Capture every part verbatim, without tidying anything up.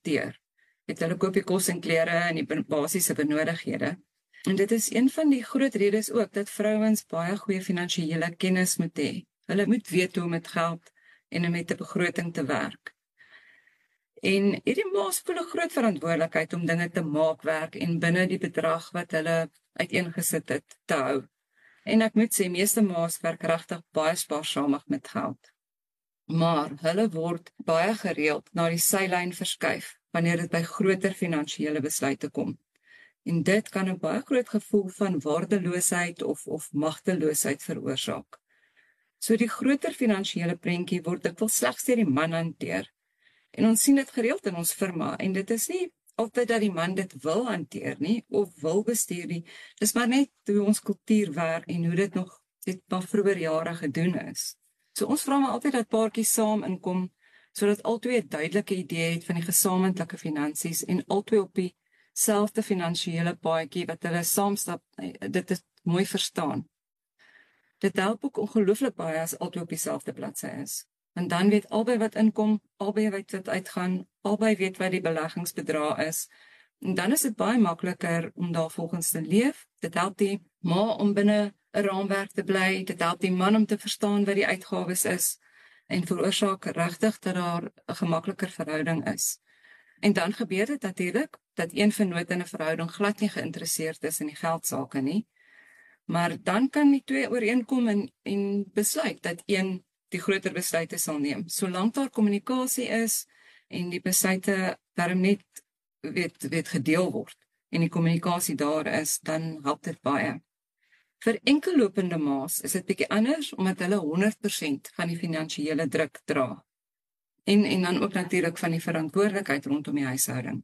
hanteer. Het hulle koop die kos en klere en die basiese benodighede. En dit is een van die groot redes ook, dat vrouens baie goeie finansiële kennis moet hê. Hulle moet weet hoe om met geld en met 'n begroting te werk. En hierdie ma's voel 'n groot verantwoordelikheid om dinge te maak werk en binne die bedrag wat hulle uiteengesit het te hou. En ek moet sê, meeste ma's werk regtig baie spaarsamig met geld. Maar hulle word baie gereeld na die sylyn verskuif wanneer dit by groter finansiële besluite kom. En dit kan 'n baie groot gevoel van waardeloosheid of, of magteloosheid veroorsaak. So die groter finansiële prentjie word dikwels slegs deur die man hanteer. En ons sien dit gereeld in ons firma, en dit is nie altyd dat die man dit wil hanteer nie, of wil bestuur nie. Dis maar net hoe ons kultuur werk en hoe dit nog dit van vroeër jare gedoen is. So ons vra maar altyd dat paartjies saam inkom, sodat albei 'n duidelike idee het van die gesamentlike finansies en albei op dieselfde finansiële paadjie wat hulle saamstap, dit is mooi verstaan. Dit help ook ongelooflik baie as albei op dieselfde bladsy is. En dan weet albei wat inkom, albei weet wat uitgaan, albei weet wat die beleggingsbedrag is. En dan is dit baie makliker om daar volgens te leef. Dit help die ma om binne 'n raamwerk te bly, dit help die man om te verstaan wat die uitgawes is, en veroorsaak regtig dat daar 'n gemakliker verhouding is. En dan gebeur dit natuurlik, dat een vennoot in 'n verhouding glad nie geïnteresseerd is in die geldsake nie. Maar dan kan die twee ooreenkom en, en besluit dat een die groter besluite sal neem. Solank daar kommunikasie is en die besluite daarom net weet, weet gedeel word en die kommunikasie daar is, dan help dit baie. Vir enkellopende ma's is dit bietjie anders, omdat hulle honderd persent van die finansiële druk dra. En, en dan ook natuurlik van die verantwoordelikheid rondom die huishouding.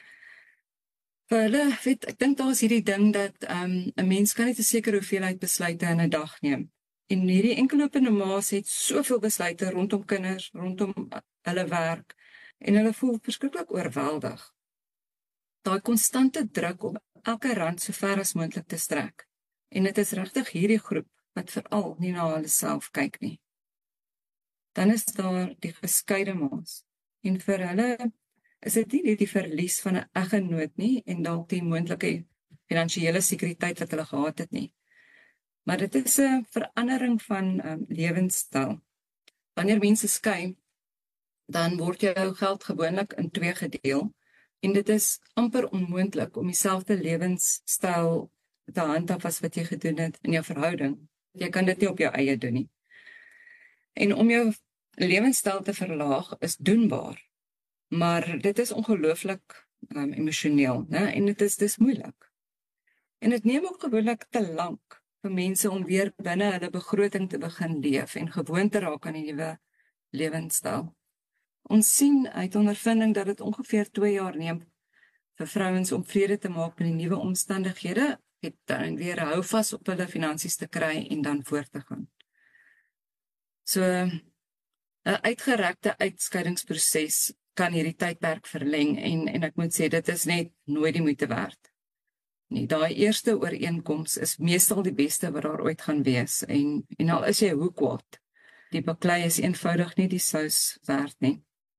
Vir hulle, weet, ek dink daar is hierdie ding dat um, 'n mens kan net 'n sekere hoeveelheid besluite in 'n dag neem. En hierdie enkellopende ma's het soveel besluite rondom kinders, rondom hulle werk, en hulle voel verskriklik oorweldig. Daai konstante druk om elke rand so ver as moontlik te strek. En dit is regtig hierdie groep wat veral nie na hulle self kyk nie. Dan is daar die geskeide ma's. En vir hulle is dit nie net die verlies van 'n eggenoot nie en dalk die moontlike finansiële sekuriteit wat hulle gehad het nie. Maar dit is 'n verandering van um, lewenstyl. Wanneer mense skei, dan word jou geld gewoonlik in twee gedeel, en dit is amper onmoontlik om dieselfde lewenstyl te handhaaf as wat jy gedoen het in jou verhouding. Jy kan dit nie op jou eie doen nie. En om jou lewenstyl te verlaag is doenbaar, maar dit is ongelooflik um, emosioneel, né? En dit is dis moeilik. En dit neem ook gewoonlik te lank vir mense om weer binne hulle begroting te begin leef en gewoon te raak aan die nuwe lewenstyl. Ons sien uit ondervinding dat dit ongeveer twee jaar neem vir vrouens om vrede te maak met die nuwe omstandighede, het dan weer hou vas op hulle finansies te kry en dan voort te gaan. So, 'n uitgerekte uitskeidingsproses kan hierdie tydperk verleng en, en ek moet sê, dit is net nooit die moeite werd. Nee, daai eerste ooreenkoms is meestal die beste wat daar ooit gaan wees, en, en al is jy hoe kwaad, die baklei is eenvoudig nie die sous werd nie.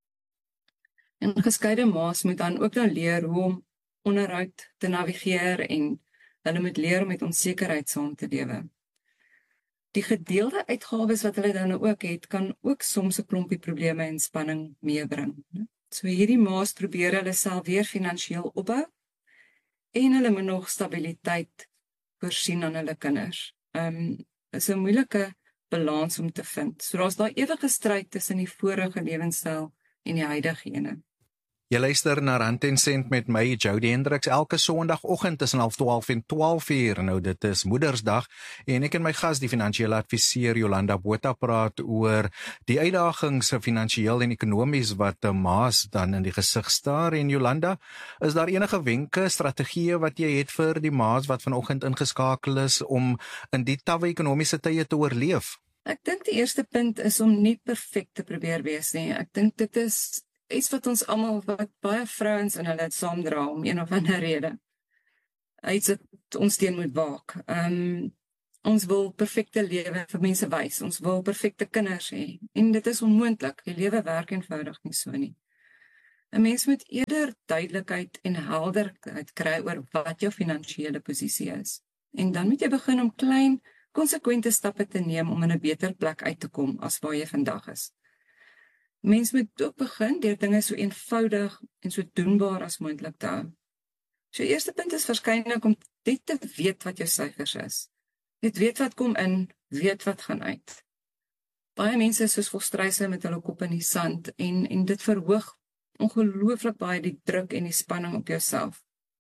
En geskeide ma's moet dan ook dan leer hoe om onderuit te navigeer, en hulle moet leer om met onsekerheid saam te lewe. Die gedeelde uitgawes wat hulle dan ook het, kan ook soms 'n klompie probleme en spanning meebring. So hierdie ma's probeer hulle self weer finansiëel opbou, en hulle moet nog stabiliteit voorsien aan hulle kinders. Um, is 'n moeilike balans om te vind. So daar's daai ewige stryd tussen die vorige lewenstyl en die huidige ene. Jy luister na Rand en Sent met my, Jody Hendricks, elke sondagoggend tussen half twaalf en twaalf uur. Nou, dit is Moedersdag, en ek en my gas, die finansiële adviseur Jolanda Botha, praat oor die uitdagings finansiëel en ekonomies wat ma's dan in die gesig staar. En Jolanda, is daar enige wenke, strategieë wat jy het vir die ma's wat vanoggend ingeskakel is om in die tawwe ekonomiese tye te oorleef? Ek dink die eerste punt is om nie perfek te probeer wees nie. Ek dink dit is iets wat ons almal, wat baie vrouens in hulle saamdra om een of ander rede. Iets wat ons teen moet waak. Um, ons wil perfekte lewe vir mense wys. Ons wil perfekte kinders hê. En dit is onmoontlik. Die lewe werk eenvoudig nie so nie. 'n Mens moet eerder duidelikheid en helderheid kry oor wat jou finansiële posisie is. En dan moet jy begin om klein, konsekwente stappe te neem om in 'n beter plek uit te kom as waar jy vandag is. Mens moet ook begin deur dinge so eenvoudig en so doenbaar as moontlik te hou. So eerste punt is waarskynlik om net te weet wat jou syfers is. Net weet wat kom in, weet wat gaan uit. Baie mense is soos volstryse met hulle kop in die sand en, en dit verhoog ongelooflik baie die druk en die spanning op jouself.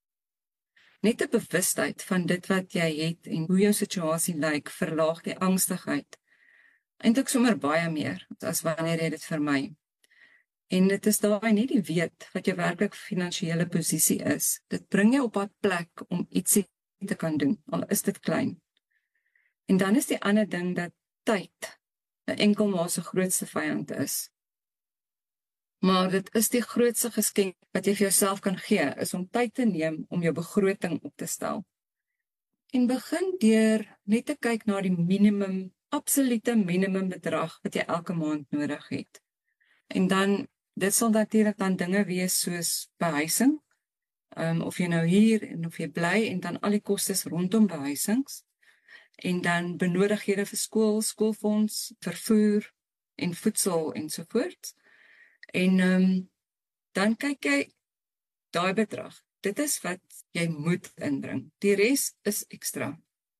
Net 'n bewustheid van dit wat jy het en hoe jou situasie lyk, verlaag die angstigheid. Eintlik sommer baie meer as wanneer jy dit vermy. En dit is daai net die weet wat jou werklik finansiële posisie is. Dit bring jou op 'n plek om ietsie te kan doen, al is dit klein. En dan is die ander ding dat tyd 'n enkelmaal se grootste vyand is. Maar dit is die grootste geskenk wat jy vir jouself kan gee, is om tyd te neem om jou begroting op te stel. En begin deur net te kyk na die minimum, absolute minimum bedrag wat jy elke maand nodig het. En dan, dit sal natuurlik dan dinge wees soos behuising, um, of jy nou hier en of jy bly, en dan al die kostes rondom behuisings, en dan benodighede vir skool, skoolfonds, vervoer en voedsel ensovoorts. En um, dan kyk jy daai bedrag. Dit is wat jy moet inbring. Die res is ekstra.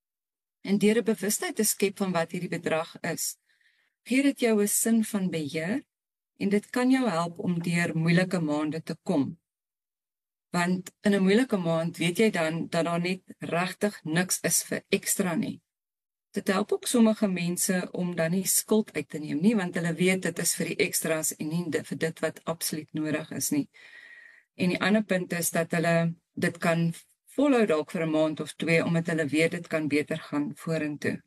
En deur 'n bewustheid te skep van wat hierdie bedrag is, gee dit jou 'n sin van beheer en dit kan jou help om deur moeilike maande te kom. Want in 'n moeilike maand weet jy dan dat daar net regtig niks is vir ekstra nie. Dit help ook sommige mense om dan nie skuld uit te neem nie, want hulle weet dit is vir die ekstra's en nie vir dit wat absoluut nodig is nie. En die ander punt is dat hulle dit kan volhou dalk vir 'n maand of twee, omdat hulle weet dit kan beter gaan vorentoe.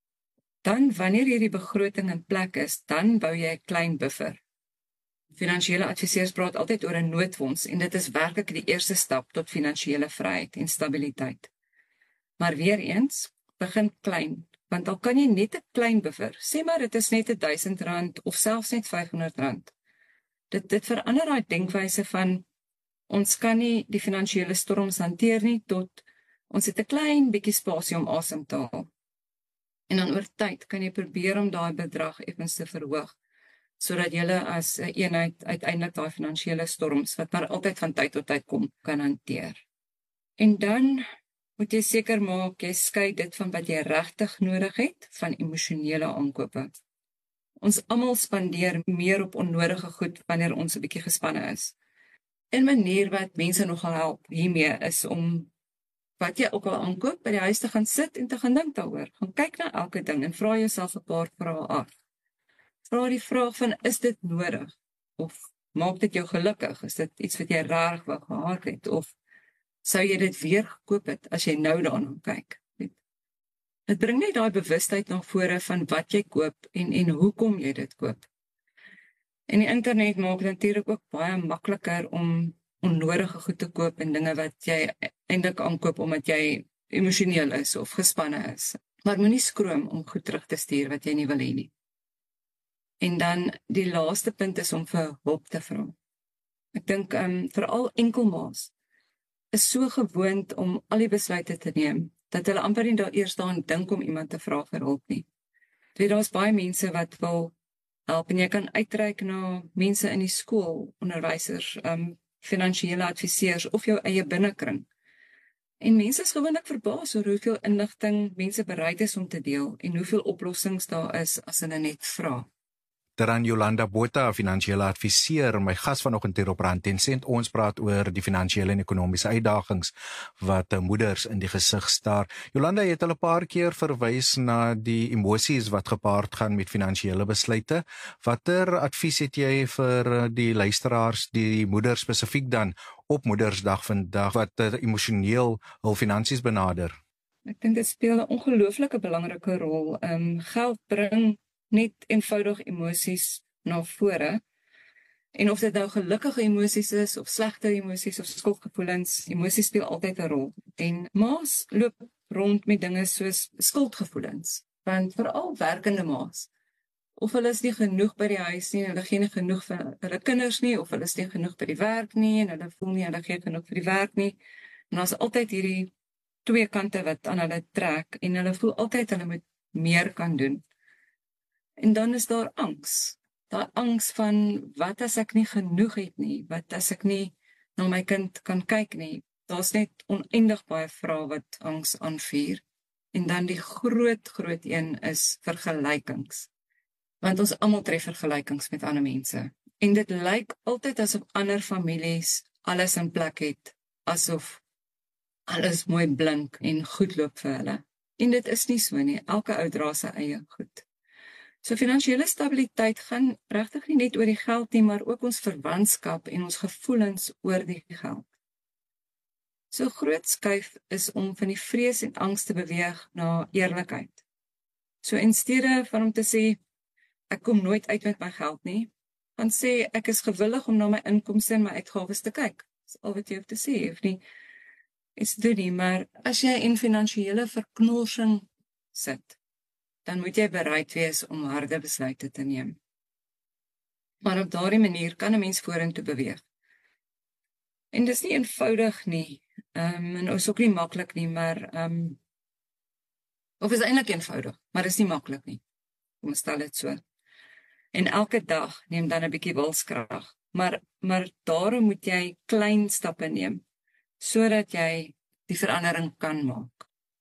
Dan, wanneer hierdie begroting in plek is, dan bou jy 'n klein buffer. Finansiële adviseurs praat altyd oor 'n noodfonds, en dit is werklik die eerste stap tot finansiële vryheid en stabiliteit. Maar weer eens, begin klein. Want dan kan jy net 'n klein buffer, sê maar dit is net duisend rand of selfs net vyfhonderd rand. Dit, dit verander daai denkwyse van, ons kan nie die finansiële storms hanteer nie, tot ons het 'n klein bietjie spasie om asem te haal. En dan oor tyd kan jy probeer om daai bedrag effens te verhoog, sodat jy as 'n eenheid uiteindelik daai finansiële storms, wat maar altyd van tyd tot tyd kom, kan hanteer. En dan moet jy seker maak, jy skei dit van wat jy regtig nodig het, van emosionele aankope. Ons almal spandeer meer op onnodige goed, wanneer ons 'n bietjie gespanne is. 'n Manier wat mense nogal help hiermee, is om wat jy ook al aankoop, by die huis te gaan sit en te gaan dink daaroor. Gaan kyk na elke ding en vra jouself 'n paar vrae af. Vra die vraag van, is dit nodig? Of maak dit jou gelukkig? Is dit iets wat jy regtig wou gehad het? Of sou jy dit weer gekoop het, as jy nou daarna kyk? Dit bring net daai bewustheid na vore van wat jy koop, en, en hoekom jy dit koop. En die internet maak dit natuurlik ook baie makliker om onnodige goed te koop, en dinge wat jy eintlik aankoop, omdat jy emosioneel is, of gespanne is. Maar moenie skroom om goed terug te stuur wat jy nie wil hê nie. En dan, die laaste punt is om vir hulp te vra. Ek dink, um, veral enkelmaas, is so gewoond om al die besluite te neem, dat hulle amper nie daar eers daaraan dink om iemand te vra vir hulp nie. Weet, daar is baie mense wat wil help, en jy kan uitreik na mense in die skool, onderwysers, um, finansiële adviseurs, of jou eie binnekring. En mense is gewoonlik verbaas oor hoeveel inligting mense bereid is om te deel, en hoeveel oplossings daar is as hulle net vra. Dan Jolanda Botha, finansiële adviseur, my gas vanoggend hier op Rand en Sent. Ons praat oor die finansiële en ekonomiese uitdagings wat moeders in die gesig staar. Jolanda, jy het al 'n paar keer verwys na die emosies wat gepaard gaan met finansiële besluite. Watter advies het jy vir die luisteraars, die moeders spesifiek dan op Moedersdag vandag, wat emosioneel hul finansies benader? Ek dink dit speel 'n ongelooflike belangrike rol. Um, geld bring net eenvoudig emosies na vore, en of dit nou gelukkige emosies is, of slegte emosies, of skuldgevoelens, emosies speel altyd 'n rol. En ma's loop rond met dinge soos skuldgevoelens, want veral werkende ma's, of hulle is nie genoeg by die huis nie, hulle gee nie genoeg vir hulle kinders nie, of hulle is nie genoeg by die werk nie, en hulle voel nie, hulle gee genoeg vir die werk nie, en daar's altyd hierdie twee kante wat aan hulle trek, en hulle voel altyd hulle moet meer kan doen. En dan is daar angs, daai angs van, wat as ek nie genoeg het nie, wat as ek nie na my kind kan kyk nie, daar's net oneindig baie vrae wat angs aanvuur. En dan die groot, groot een is vergelykings. Want ons almal tref vergelykings met ander mense. En dit lyk altyd asof ander families alles in plek het, asof alles mooi blink en goed loop vir hulle. En dit is nie so nie, elke ou dra sy eie goed. So finansiële stabiliteit gaan regtig nie net oor die geld nie, maar ook ons verwantskap en ons gevoelens oor die geld. So groot skuif is om van die vrees en angs te beweeg na eerlikheid. So in steede van om te sê, ek kom nooit uit met my geld nie, gaan sê, ek is gewillig om na my inkomste en my uitgawes te kyk. Dis al wat jy hoef te sê, hoef nie iets te doen nie, maar as jy in finansiële verknorsing sit, dan moet jy bereid wees om harde besluite te neem. Maar op daardie manier kan 'n mens vorentoe beweeg. En dis nie eenvoudig nie, um, en is ook nie maklik nie, maar, um, of is eintlik eenvoudig, maar is nie maklik nie. Kom ons stel dit so. En elke dag neem dan 'n bietjie wilskrag, maar, maar daarom moet jy klein stappe neem, sodat jy die verandering kan maak.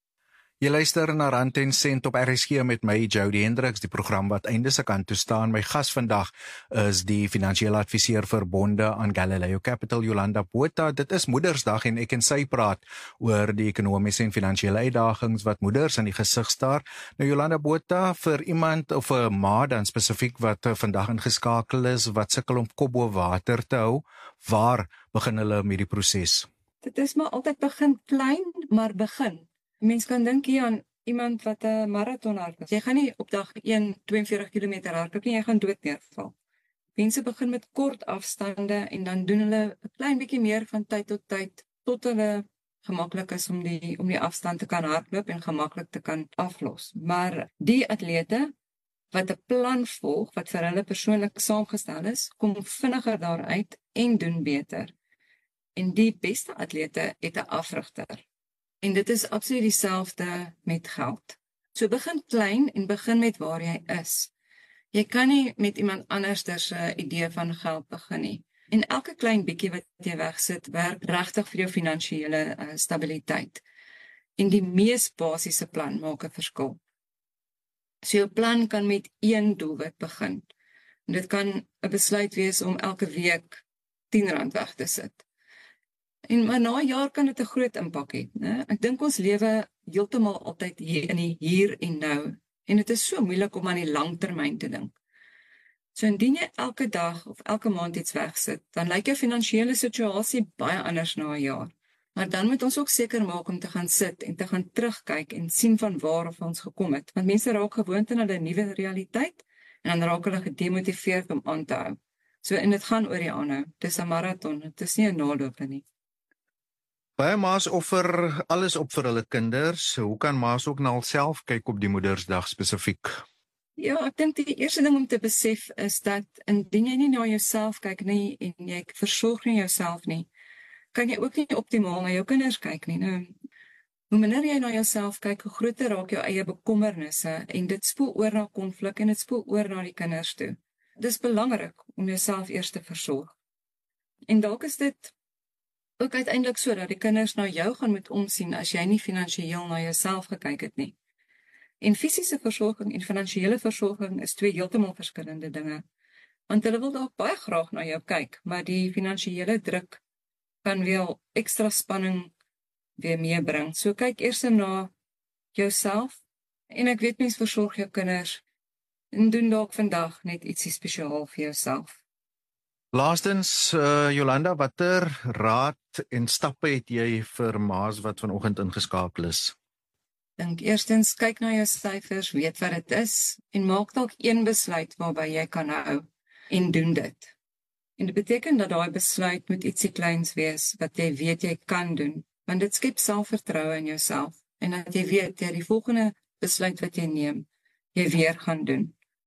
Jy luister na Rand en Sent op R S G met my, Jody Hendricks, die program wat einde se kant toe staan. My gas vandag is die finansiële adviseur verbonde aan Galileo Capital, Jolanda Botha. Dit is Moedersdag en ek en sy praat oor die ekonomiese en finansiële uitdagings wat moeders in die gesig staar. Nou Jolanda Botha, vir iemand of 'n ma dan spesifiek wat vandag ingeskakel is, wat sukkel om kop bo water te hou, waar begin hulle met die proses? Dit is maar altyd begin klein, maar begin. Mens kan dink hier aan iemand wat 'n marathon hardloop. Jy gaan nie op dag een twee en veertig kilometer hardloop nie, jy gaan dood neerval. Mense begin met kort afstande en dan doen hulle 'n klein bietjie meer van tyd tot tyd tot hulle gemaklik is om die om die afstand te kan hardloop en gemaklik te kan aflos. Maar die atlete wat 'n plan volg wat vir hulle persoonlik saamgestel is, kom vinniger daaruit en doen beter. En die beste atlete het 'n afrigter. En dit is absoluut dieselfde met geld. So begin klein en begin met waar jy is. Jy kan nie met iemand anders se idee van geld begin nie. En elke klein bietjie wat jy wegsit, werk regtig vir jou finansiële uh, stabiliteit. En die mees basiese plan maak 'n verskil. So jou plan kan met een doelwit begin. En dit kan 'n besluit wees om elke week tien rand weg te sit. En maar na 'n jaar kan dit 'n groot impak hê, né? Ek dink ons lewe heeltemal altyd hier in die hier en nou. En dit is so moeilik om aan die langtermyn te dink. So indien jy elke dag of elke maand iets wegsit, dan lyk jou finansiële situasie baie anders na 'n jaar. Maar dan moet ons ook seker maak om te gaan sit en te gaan terugkyk en sien van waar af ons gekom het. Want mense raak gewoond aan hulle nuwe realiteit en dan raak hulle gedemotiveerd om aan te hou. So en dit gaan oor die aanhou. Dis 'n marathon, dit is nie 'n naloop nie. Baie ma's offer alles op vir hulle kinders. Hoe kan ma's ook na hulself kyk op die Moedersdag spesifiek? Ja, ek dink die eerste ding om te besef is dat indien jy nie na jouself kyk nie en jy versorg nie jouself nie, kan jy ook nie optimaal na jou kinders kyk nie. Nou, hoe minder jy na jouself kyk, hoe groter raak jou eie bekommernisse en dit spoel oor na konflik en dit spoel oor na die kinders toe. Dis belangrik om jouself eers te versorg. En dalk is dit ook uiteindelik so dat die kinders na jou gaan moet omsien as jy nie finansiëel na jouself gekyk het nie. En fisiese versorging en finansiële versorging is twee heeltemal verskillende dinge. Want hulle wil dalk baie graag na jou kyk, maar die finansiële druk kan wel ekstra spanning weer meebring. So kyk eers na jouself en ek weet mens versorg jou kinders en doen dalk vandag net ietsie spesiaal vir jouself. Laastens, uh, Jolanda, watter raad en stappe het jy vir ma's wat vanoggend ingeskakel is? Dink eerstens, kyk na jou syfers, weet wat dit is en maak dalk een besluit waarby jy kan hou en doen dit. En dit beteken dat daai besluit moet ietsie kleins wees wat jy weet jy kan doen, want dit skep selfvertroue in jouself en dat jy weet jy die volgende besluit wat jy neem, jy weer gaan doen.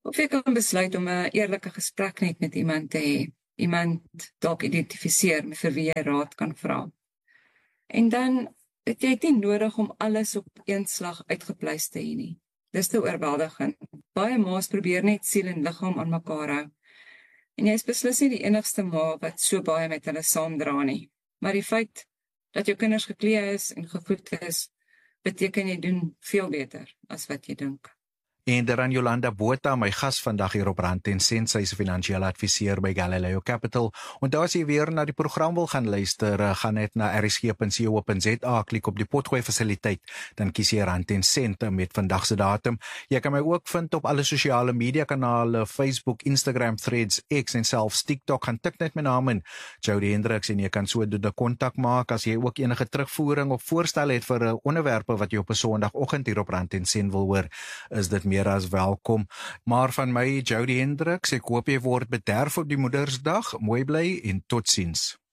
Of jy kan besluit om 'n eerlike gesprek net met iemand te hê. Iemand dalk identifiseer vir wie jy raad kan vra. En dan het jy nie nodig om alles op een slag uitgepleis te hê nie. Dis te oorweldigend. Baie ma's probeer net siel en liggaam aan mekaar hou. En jy is beslis nie die enigste ma wat so baie met hulle saamdra nie. Maar die feit dat jou kinders geklee is en gevoed is, beteken jy doen veel beter as wat jy dink. En dan Jolanda Botha, my gas vandag hier op Rand en Sent, sy is 'n finansiële adviseur by Galileo Capital. En as jy weer na die program wil gaan luister, gaan net na r s g punt co punt z a, klik op die potgooi fasiliteit, dan kies jy Rand en Sent met vandag se datum. Jy kan my ook vind op alle sosiale media kanale, Facebook, Instagram, Threads, X en selfs TikTok. Gaan tik net my naam in, Jody Hendricks, en jy kan sodoende kontak maak as jy ook enige terugvoering of voorstel het vir 'n onderwerpe wat jy op 'n Sondagoggend hier op Rand en Sent wil hoor, is dit meer as welkom. Maar van my, Jody Hendricks, ek hoop jy word bederf op die Moedersdag. Mooi bly en totsiens.